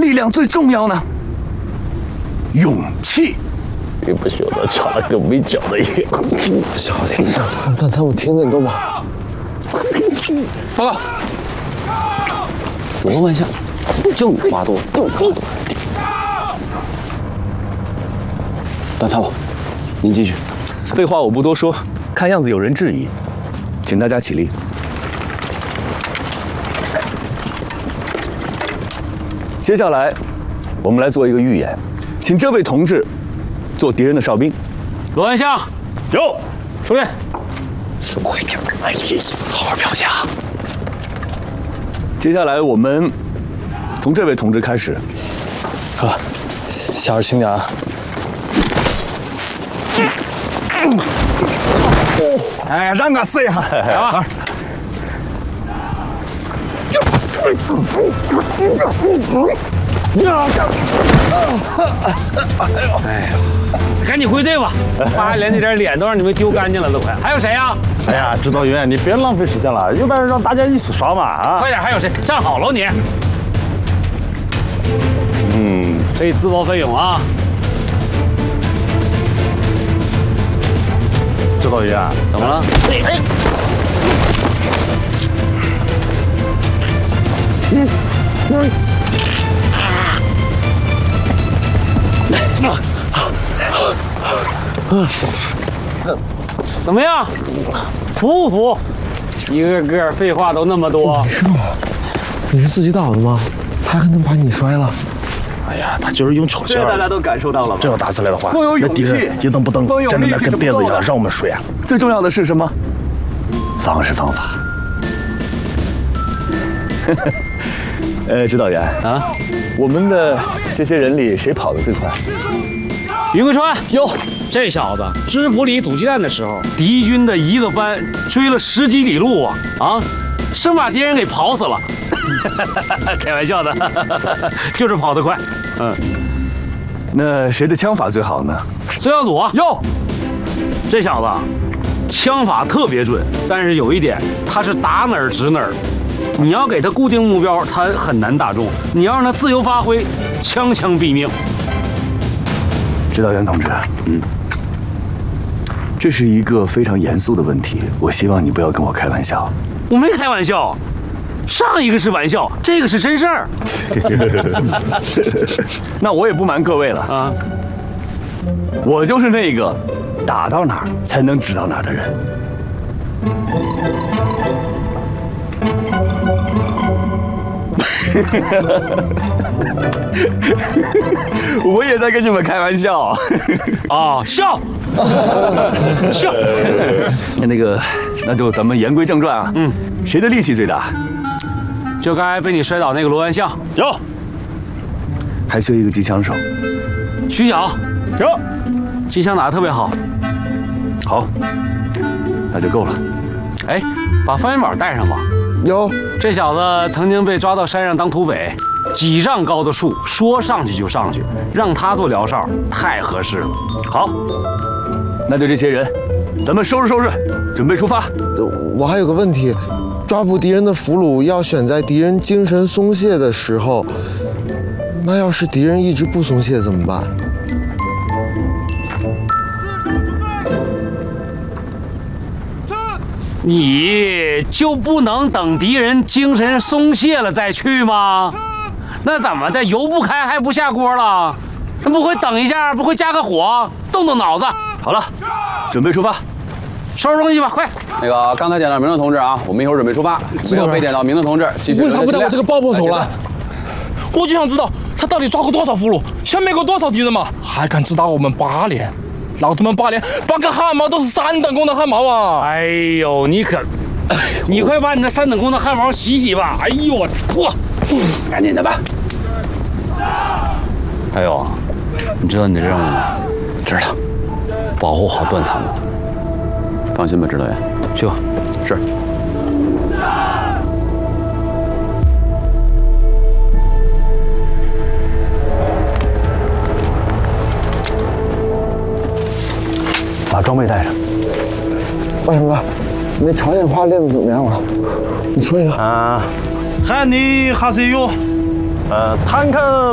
力量最重要呢？勇气。 你不晓得插了个没脚的一样。 小点声，让他们听得懂吗？ 报告，罗万象，就你话多，就你话多。段参谋，您继续。 废话我不多说，看样子有人质疑，请大家起立。接下来，我们来做一个预演，请这位同志做敌人的哨兵。 罗万象， 有， 收练。 快点，哎呀，好好表现啊！ 接下来我们从这位同志开始。 哥，小点轻点啊！ 哎，让我试一下。 啊！哎呀，赶紧归队吧！八连这点脸都让你们丢干净了，都快。还有谁呀？ 哎呀，指导员，你别浪费时间了，要不然让大家一起刷嘛啊！ 快点，还有谁？站好了你。可以自报奋勇啊！ 指导员， 怎么了？哎。怎么样？服不服？一个个废话都那么多。 是吗？你是自己倒的吗？他还能把你摔了？ 哎呀，他就是用丑笑。 大家都感受到了吧？ 这要打起来的话， 光有勇气那敌人一动不动站在那跟呆子一样，让我们睡啊！ 最重要的是什么？方式方法。指导员啊， 我们的这些人里谁跑得最快？ 于桂川，哟，这小子知府里阻击战的时候，敌军的一个班追了10几里路啊，生把敌人给跑死了。开玩笑的，就是跑得快。 那谁的枪法最好呢？ 孙耀祖啊，哟，这小子枪法特别准，但是有一点，他是打哪儿指哪儿。你要给他固定目标，他很难打中；你要让他自由发挥，枪枪毙命。 指导员同志，这是一个非常严肃的问题，我希望你不要跟我开玩笑。 我没开玩笑，上一个是玩笑，这个是真事儿。 那我也不瞒各位了啊，我就是那个打到哪儿才能指到哪儿的人。我也在跟你们开玩笑啊，笑，笑。 那就咱们言归正传啊。谁的力气最大？ 就该被你摔倒那个罗万象。 有， 还缺一个机枪手。 徐晓有， 机枪打得特别好。 好，那就够了。 哎，把方元宝带上吧。 有， 这小子曾经被抓到山上当土匪，几丈高的树说上去就上去，让他做辽哨太合适了。 好，那就这些人，咱们收拾收拾，准备出发。 我还有个问题，抓捕敌人的俘虏要选在敌人精神松懈的时候，那要是敌人一直不松懈怎么办？ 你就不能等敌人精神松懈了再去吗？那怎么的，油不开还不下锅了？那不会等一下，不会加个火，动动脑子？ 好了，准备出发， 收拾东西吧，快！ 那个刚才点到名的同志啊，我们一会儿准备出发。没有被点到名的同志，继续。 为啥不带我这个爆爆头了？我就想知道他到底抓过多少俘虏，消灭过多少敌人嘛？还敢指导我们8连？老子们8连8个汗毛都是3等功的汗毛啊！ 哎呦，你快把你那3等功的汗毛洗洗吧！哎呦我嚯， 赶紧的吧。还有，你知道你的任务吗？知道，保护好段参谋。放心吧，指导员。 去吧。 是。 把装备带上。 万成哥，你那朝鲜话练得怎么样了？你说一个。 喊你哈西哟，坦克